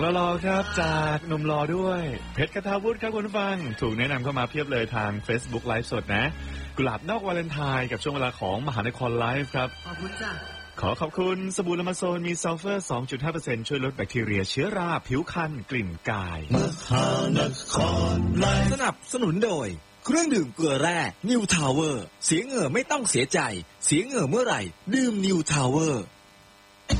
รอครับจากหนุ่มรอด้วยเพชรคทาวุฒิครับคุณผู้ฟังถูกแนะนำเข้ามาเพียบเลยทาง Facebook ไลฟ์สดนะกุหลาบนอกวาเลนไทน์กับช่วงเวลาของมหานครไลฟ์ครับขอบคุณจ้ะขอขอบคุณสบู่ละมาโซนมีซัลเฟอร์ 2.5% ช่วยลดแบคทีเรียเชื้อราผิวคันกลิ่นกายมหานครไลฟ์สนับสนุนโดยเครื่องดื่มเกลือแร่นิวทาวเวอร์เสียเหงื่อไม่ต้องเสียใจเสียเหงื่อเมื่อไหร่ดื่มนิวทาวเวอร์